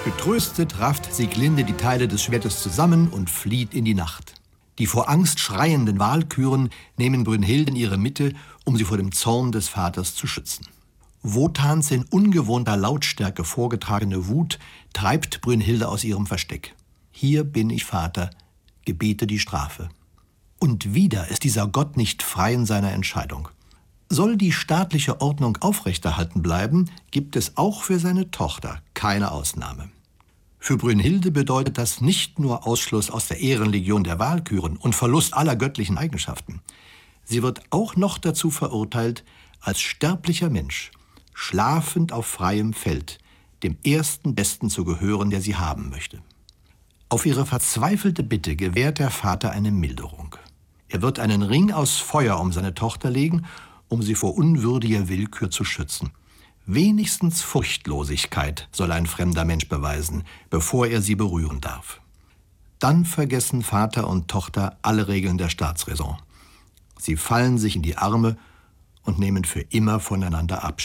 Getröstet rafft Sieglinde die Teile des Schwertes zusammen und flieht in die Nacht. Die vor Angst schreienden Walküren nehmen Brünnhilde in ihre Mitte, um sie vor dem Zorn des Vaters zu schützen. Wotans in ungewohnter Lautstärke vorgetragene Wut treibt Brünnhilde aus ihrem Versteck. Hier bin ich, Vater, gebiete die Strafe. Und wieder ist dieser Gott nicht frei in seiner Entscheidung. Soll die staatliche Ordnung aufrechterhalten bleiben, gibt es auch für seine Tochter keine Ausnahme. Für Brünnhilde bedeutet das nicht nur Ausschluss aus der Ehrenlegion der Walküren und Verlust aller göttlichen Eigenschaften. Sie wird auch noch dazu verurteilt, als sterblicher Mensch, schlafend auf freiem Feld, dem ersten Besten zu gehören, der sie haben möchte. Auf ihre verzweifelte Bitte gewährt der Vater eine Milderung. Er wird einen Ring aus Feuer um seine Tochter legen, um sie vor unwürdiger Willkür zu schützen. Wenigstens Furchtlosigkeit soll ein fremder Mensch beweisen, bevor er sie berühren darf. Dann vergessen Vater und Tochter alle Regeln der Staatsräson. Sie fallen sich in die Arme und nehmen für immer voneinander Abschied.